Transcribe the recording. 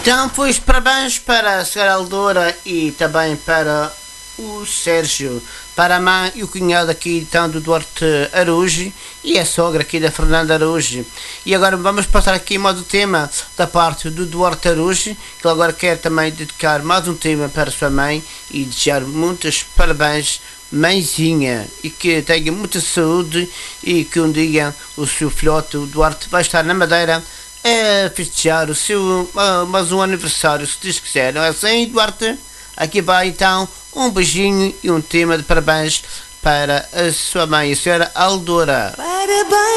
Então, pois, parabéns para a senhora Aldora e também para o Sérgio, para a mãe e o cunhado aqui então do Duarte Araújo e a sogra aqui da Fernanda Araújo. E agora vamos passar aqui mais um tema da parte do Duarte Araújo, que ele agora quer também dedicar mais um tema para a sua mãe e desejar muitos parabéns, mãezinha, e que tenha muita saúde e que um dia o seu filhote, o Duarte, vai estar na Madeira a festejar o seu mais um aniversário, se Deus quiser. Não é assim, Duarte? Aqui vai então um beijinho e um tema de parabéns para a sua mãe, a senhora Aldora. Parabéns.